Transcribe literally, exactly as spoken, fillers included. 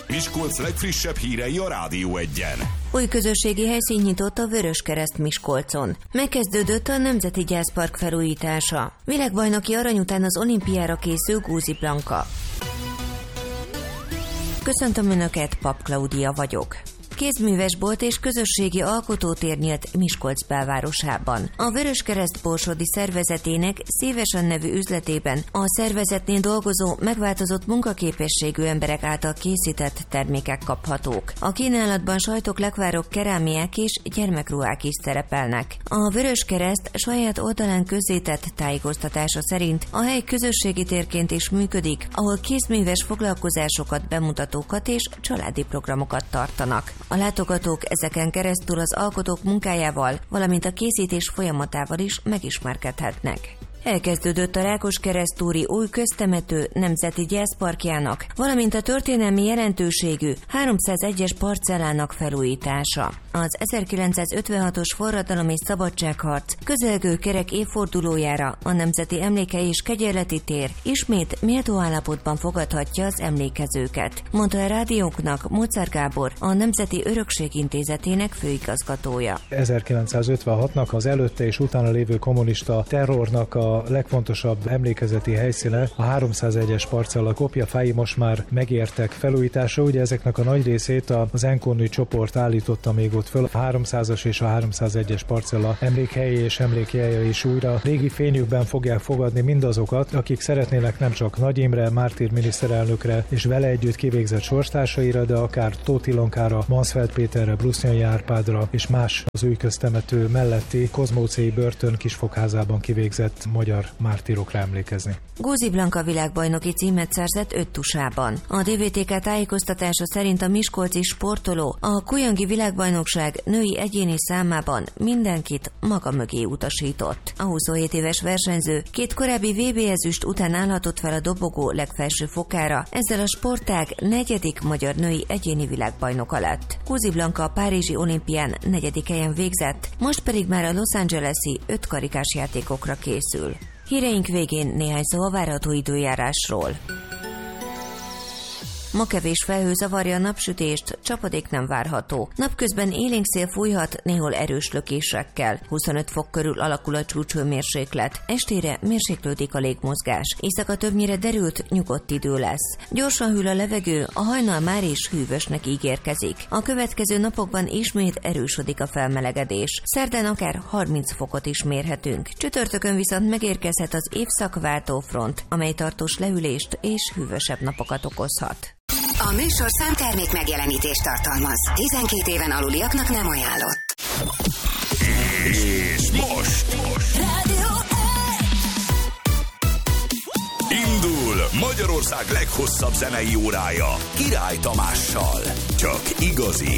Miskolc legfrissebb hírei a Rádió Egyen. Új közösségi helyszín nyitott a Vöröskereszt Miskolcon. Megkezdődött a Nemzeti Gyászpark felújítása. Világbajnoki arany után az olimpiára készül Gózi Blanka. Köszöntöm Önöket, Pap Klaudia vagyok. Kézművesbolt és közösségi alkotótér nyílt Miskolc belvárosában. A Vöröskereszt borsodi szervezetének Szívesen nevű üzletében a szervezetnél dolgozó, megváltozott munkaképességű emberek által készített termékek kaphatók. A kínálatban sajtok, lekvárok, kerámiák és gyermekruhák is szerepelnek. A Vöröskereszt saját oldalán közzétett tájékoztatása szerint a hely közösségi térként is működik, ahol kézműves foglalkozásokat, bemutatókat és családi programokat tartanak. A látogatók ezeken keresztül az alkotók munkájával, valamint a készítés folyamatával is megismerkedhetnek. Elkezdődött a Rákoskeresztúri új köztemető Nemzeti Gyászparkjának, valamint a történelmi jelentőségű háromszázegyes parcellának felújítása. Az ezerkilencszázötvenhatos forradalom és szabadságharc közelgő kerek évfordulójára a Nemzeti Emlékei és Kegyeleti Tér ismét méltó állapotban fogadhatja az emlékezőket, mondta a rádiónknak Mozár Gábor, a Nemzeti Örökség Intézetének főigazgatója. ezerkilencszázötvenhatnak az előtte és utána lévő kommunista terrornak a a legfontosabb emlékezeti helyszíne, a háromszázegyes parcella kopjafái most már megértek felújításra. Ugye ezeknek a nagy részét az Enkonű csoport állította még ott föl. A háromszázas és a háromszázegyes parcella emlékhelyi és emlékjelje is újra régi fényükben fogják fogadni mindazokat, akik szeretnének nem csak Nagy Imre, Mártír miniszterelnökre és vele együtt kivégzett sorstársaira, de akár Tóth Ilonkára, Mansfeld Péterre, Brusnyai Árpádra és más az új köztemető melletti Kozmócéi börtön kisfogházában kivégzett magyar mártírokra emlékezni. Gózi Blanka világbajnoki címet szerzett öttusában. A dé vé té ká tájékoztatása szerint a miskolci sportoló a Kujangi világbajnokság női egyéni számában mindenkit maga mögé utasított. A huszonhét éves versenyző két korábbi vé bé ezüst után állhatott fel a dobogó legfelső fokára, ezzel a sportág negyedik magyar női egyéni világbajnoka lett. Gózi Blanka a párizsi olimpián negyedik helyen végzett, most pedig már a Los Angeles-i ötkarikás játékokra készül. Híreink végén néhány szó a várható időjárásról. Ma kevés felhő zavarja a napsütést, csapadék nem várható. Napközben élénk szél fújhat, néhol erős lökésekkel. huszonöt fok körül alakul a csúcshőmérséklet. Estére mérséklődik a légmozgás. Éjszaka többnyire derült, nyugodt idő lesz. Gyorsan hűl a levegő, a hajnal már is hűvösnek ígérkezik. A következő napokban ismét erősödik a felmelegedés. Szerdán akár harminc fokot is mérhetünk. Csütörtökön viszont megérkezhet az évszakváltó front, amely tartós lehűlést és hűvösebb napokat okozhat. A műsorszám termék megjelenítést tartalmaz. tizenkét éven aluliaknak nem ajánlott. És most, most. Rádió Indul Magyarország leghosszabb zenei órája Király Tamással. Csak igazi